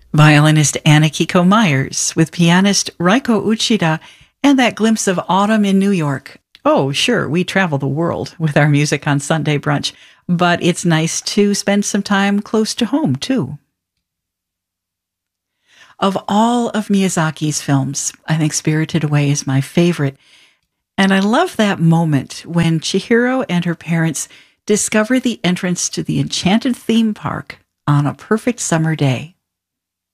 Violinist Anakiko Myers with pianist Reiko Uchida and that glimpse of autumn in New York. Oh, sure, we travel the world with our music on Sunday Brunch, but it's nice to spend some time close to home, too. Of all of Miyazaki's films, I think Spirited Away is my favorite. And I love that moment when Chihiro and her parents discover the entrance to the enchanted theme park on a perfect summer day.